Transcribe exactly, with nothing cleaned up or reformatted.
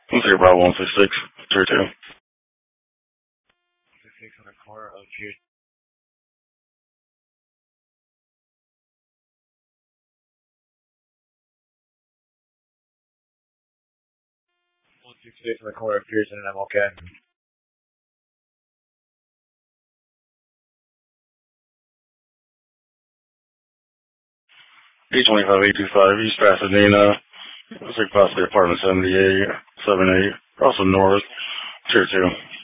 Let's say about one six six, tier two. six six on the corner of Pier. one six six on the corner of Pearson and M L K. eight twenty-five, eight twenty-five, East Pasadena. Looks like possibly apartment seventy-eight, seven eight. Also north, tier two.